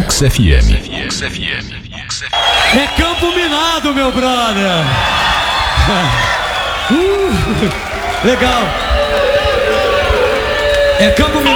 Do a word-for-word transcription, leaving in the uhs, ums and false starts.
Mix F M. É campo minado, meu brother. Uh, legal. É campo minado.